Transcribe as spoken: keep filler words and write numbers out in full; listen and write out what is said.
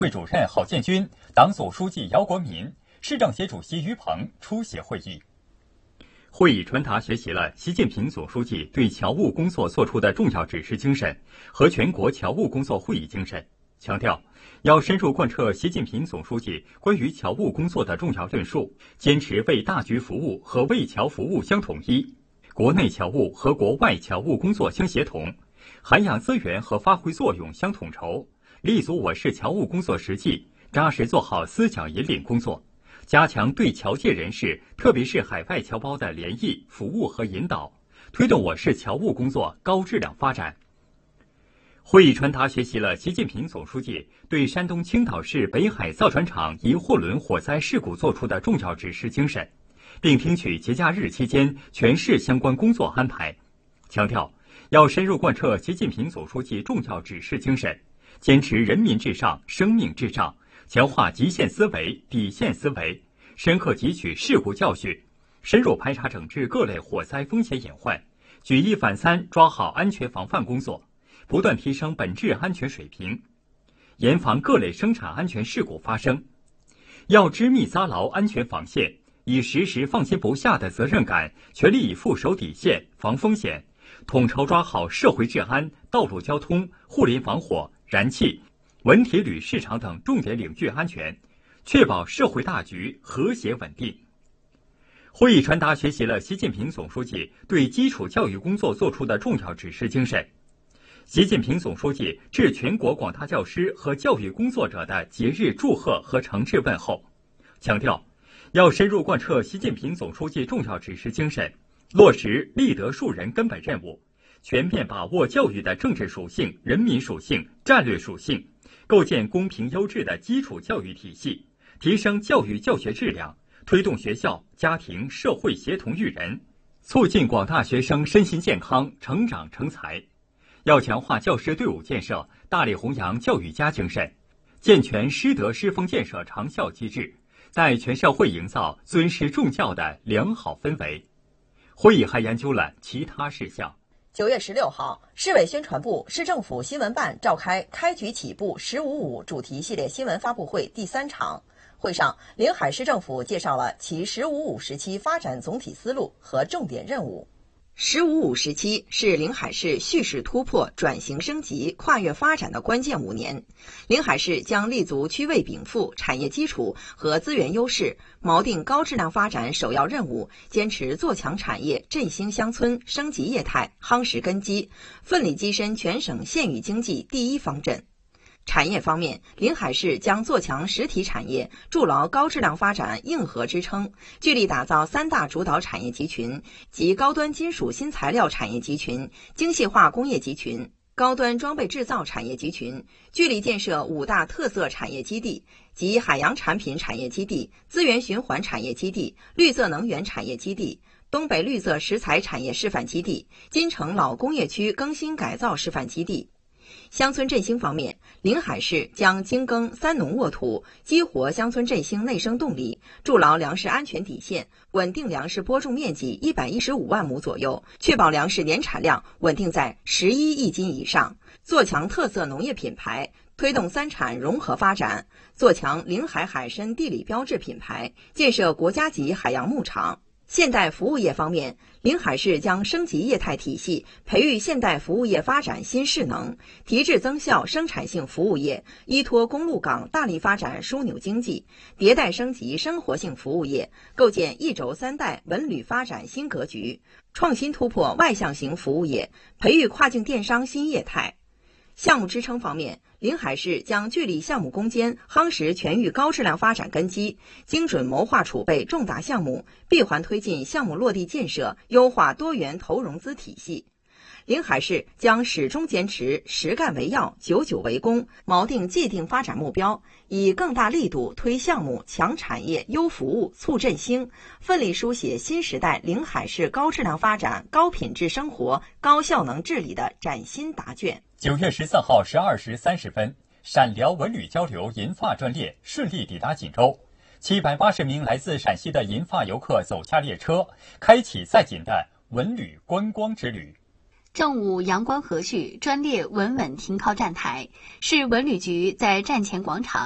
会主任郝建军、党组书记姚国民、市政协主席于鹏出席会议。会议传达学习了习近平总书记对侨务工作作出的重要指示精神和全国侨务工作会议精神，强调要深入贯彻习近平总书记关于侨务工作的重要论述，坚持为大局服务和为侨服务相统一，国内侨务和国外侨务工作相协同，涵养资源和发挥作用相统筹，立足我市侨务工作实际，扎实做好思想引领工作，加强对侨界人士，特别是海外侨胞的联谊、服务和引导，推动我市侨务工作高质量发展。会议传达学习了习近平总书记对山东青岛市北海造船厂一货轮火灾事故作出的重要指示精神，并听取节假日期间全市相关工作安排，强调要深入贯彻习近平总书记重要指示精神，坚持人民至上、生命至上，强化极限思维、底线思维，深刻汲取事故教训，深入排查整治各类火灾风险隐患，举一反三抓好安全防范工作，不断提升本质安全水平，严防各类生产安全事故发生。要织密扎牢安全防线，以时时放心不下的责任感，全力以赴守底线、防风险，统筹抓好社会治安、道路交通、互联防火、燃气、文铁铝市场等重点领域安全，确保社会大局和谐稳定。会议传达学习了习近平总书记对基础教育工作作出的重要指示精神。习近平总书记致全国广大教师和教育工作者的节日祝贺和诚挚问候，强调要深入贯彻习近平总书记重要指示精神，落实立德树人根本任务，全面把握教育的政治属性、人民属性、战略属性，构建公平优质的基础教育体系，提升教育教学质量，推动学校、家庭、社会协同育人，促进广大学生身心健康、成长成才。要强化教师队伍建设，大力弘扬教育家精神，健全师德师风建设长效机制，在全社会营造尊师重教的良好氛围。会议还研究了其他事项。 九月十六号，市委宣传部、市政府新闻办召开开局起步“十五五”主题系列新闻发布会第三场。会上，临海市政府介绍了其“十五五”时期发展总体思路和重点任务。十五五时期是临海市蓄势突破、转型升级、跨越发展的关键五年。临海市将立足区位禀赋、产业基础和资源优势，锚定高质量发展首要任务，坚持做强产业、振兴乡村、升级业态、夯实根基，奋力跻身全省县域经济第一方阵。产业方面，临海市将做强实体产业，筑牢高质量发展硬核支撑，聚力打造三大主导产业集群及高端金属新材料产业集群、精细化工业集群、高端装备制造产业集群，聚力建设五大特色产业基地及海洋产品产业基地、资源循环产业基地、绿色能源产业基地、东北绿色食材产业示范基地、金城老工业区更新改造示范基地。乡村振兴方面，临海市将精耕三农沃土，激活乡村振兴内生动力，筑牢粮食安全底线，稳定粮食播种面积一百一十五万亩左右，确保粮食年产量稳定在十一亿斤以上，做强特色农业品牌，推动三产融合发展，做强临海海参地理标志品牌，建设国家级海洋牧场。现代服务业方面，临海市将升级业态体系，培育现代服务业发展新势能，提质增效生产性服务业，依托公路港大力发展枢纽经济，迭代升级生活性服务业，构建一轴三带文旅发展新格局，创新突破外向型服务业，培育跨境电商新业态。项目支撑方面，临海市将聚力项目攻坚，夯实全域高质量发展根基，精准谋划储备重大项目，闭环推进项目落地建设，优化多元投融资体系。临海市将始终坚持实干为要、久久为功，锚定既定发展目标，以更大力度推项目、强产业、优服务、促振兴，奋力书写新时代临海市高质量发展、高品质生活、高效能治理的崭新答卷。 九月十四号十二时三十分，陕辽文旅交流银发专列顺利抵达锦州，七百八十名来自陕西的银发游客走下列车，开启在锦的文旅观光之旅。 正午阳光和煦，专列稳稳停靠站台，市文旅局在站前广场